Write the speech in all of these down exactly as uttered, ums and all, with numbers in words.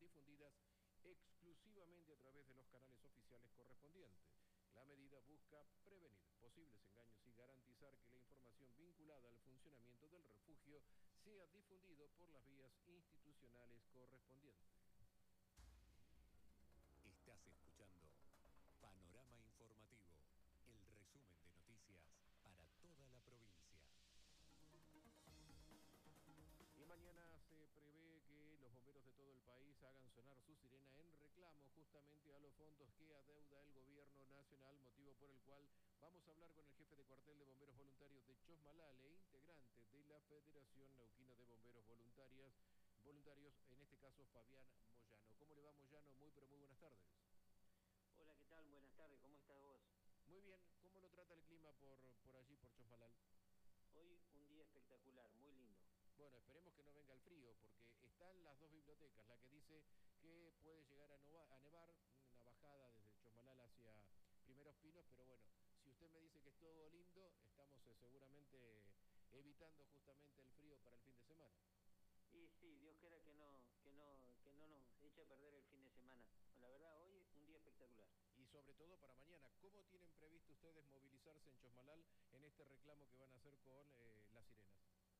difundidas exclusivamente a través de los canales oficiales correspondientes. La medida busca prevenir posibles engaños y garantizar que la información vinculada al funcionamiento del refugio sea difundido por las vías institucionales correspondientes. Estás escuchando Panorama Informativo, el resumen de noticias para toda la provincia. Y mañana se prevé que los bomberos de todo el país hagan sonar su sirena en reclamo justamente a los fondos que adeuda el gobierno nacional, motivo por el cual vamos a hablar con el jefe de cuartel de bomberos voluntarios de Chosmalal e integrante de la Federación Neuquina de Bomberos Voluntarias, voluntarios, en este caso Fabián Moyano. ¿Cómo le va, Moyano? Muy pero muy buenas tardes. Hola, ¿qué tal? Buenas tardes, ¿cómo estás vos? Muy bien, ¿cómo lo trata el clima por, por allí, por Chosmalal? Hoy un día espectacular, muy lindo. Bueno, esperemos que no venga el frío, porque están las dos bibliotecas, la que dice que puede llegar a, nova, a nevar, una bajada desde Chosmalal hacia Primeros Pinos, pero bueno, si usted me dice que es todo lindo, estamos eh, seguramente evitando justamente el frío para el fin de semana. Y sí, Dios quiera que no, que no, que no nos eche a perder el fin de semana. La verdad, hoy es un día espectacular. Y sobre todo para mañana, ¿cómo tienen previsto ustedes movilizarse en Chosmalal en este reclamo que van a hacer con eh, las sirenas?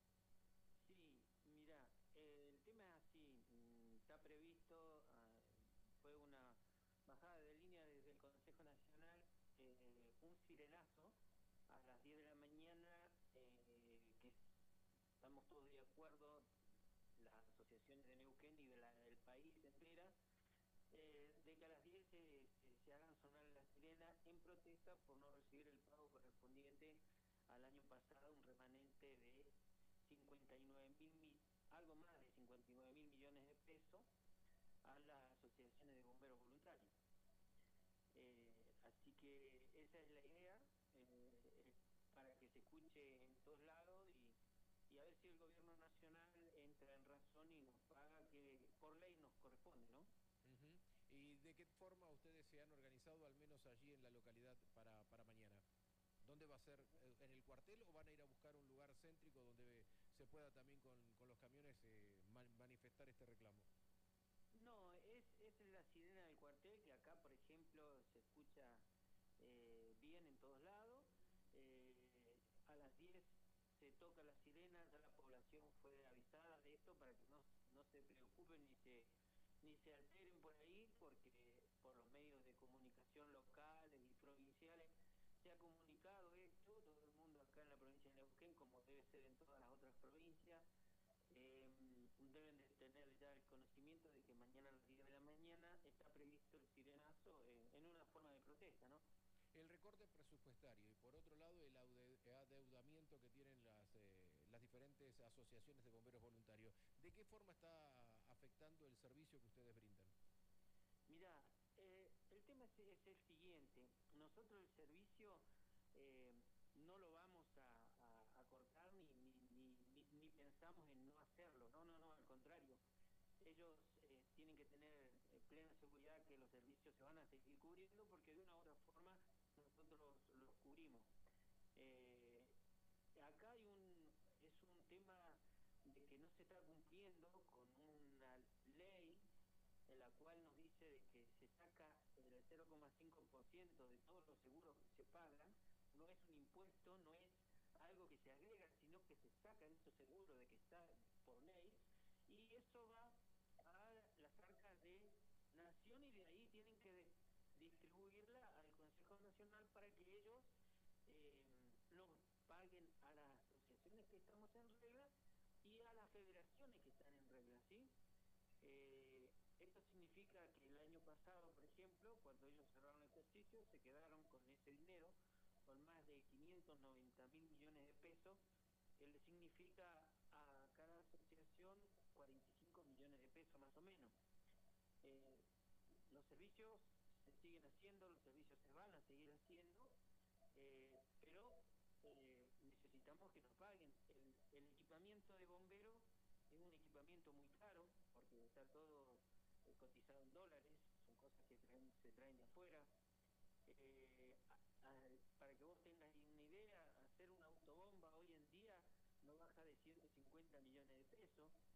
Sí, mira, eh, el tema es así, mm, está previsto, uh, fue una bajada de línea desde el Consejo Nacional, eh, un sirenazo a las diez de la mañana, eh, que estamos todos de acuerdo, las asociaciones de Neuquén y de la, del país entera, eh, de que a las diez se, se, se hagan sonar las sirenas en protesta por no recibir el pago correspondiente al año pasado, un remanente de cincuenta y nueve mil, algo más de cincuenta y nueve mil millones de pesos a las asociaciones de bomberos voluntarios. Eh, así que esa es la idea, eh, para que se escuche en todos lados y, y a ver si el gobierno nacional entra en razón y nos paga, que por ley nos corresponde, ¿no? Uh-huh. ¿Y de qué forma ustedes se han organizado, al menos allí en la localidad, para, para mañana? ¿Dónde va a ser? ¿En el cuartel o van a ir a buscar un lugar céntrico donde se pueda también con, con los camiones eh, man, manifestar este reclamo? No, es, es la sirena del cuartel, que acá, por ejemplo, se escucha eh, bien en todos lados. Eh, a las diez se toca la sirena, ya la población fue avisada de esto para que no, no se preocupen ni se, ni se alteren por ahí, porque por los medios de comunicación locales y provinciales se ha comunicado esto, todo el mundo acá en la provincia de Neuquén, como debe ser en todas las otras provincias, eh, deben de tener ya el conocimiento de que mañana a las diez de la mañana está previsto el sirenazo en, en una forma de protesta, ¿no? El recorte presupuestario y por otro lado el adeudamiento que tienen las, eh, las diferentes asociaciones de bomberos voluntarios, ¿de qué forma está afectando el servicio que ustedes brindan? Mira, eh, el tema es, es el siguiente, nosotros el servicio eh, no lo vamos a, a, a cortar ni, ni, ni, ni, ni pensamos en no hacerlo, no, no, no, al contrario. Ellos eh, tienen que tener eh, plena seguridad que los servicios se van a seguir cubriendo, porque de una u otra forma nosotros los cubrimos. Eh, acá hay un, es un tema de que no se está cumpliendo con una ley en la cual nos dice de que se saca el cero coma cinco por ciento de todos los seguros que se pagan. No es un impuesto, no es algo que se agrega, sino que se saca de esos seguros de que está por ley, y eso va a las arcas de Nación y de ahí tienen que distribuirla al Consejo Nacional para que ellos eh, nos paguen a las asociaciones que estamos en regla y a las federaciones que están en regla, ¿sí? Eh, esto significa que el año pasado, por ejemplo, cuando ellos cerraron el ejercicio, se quedaron con ese dinero, con más de quinientos noventa mil millones de pesos, que le significa a cada asociación cuarenta y cinco millones de pesos más o menos. Eh, los servicios se siguen haciendo, los servicios se van a seguir haciendo, eh, pero eh, necesitamos que nos paguen. El, el equipamiento de bomberos es un equipamiento muy caro, porque está todo eh, cotizado en dólares, son cosas que traen, se traen de afuera. Eh, a, a, para que vos tengas una idea, hacer una autobomba hoy en día no baja de ciento cincuenta millones de pesos.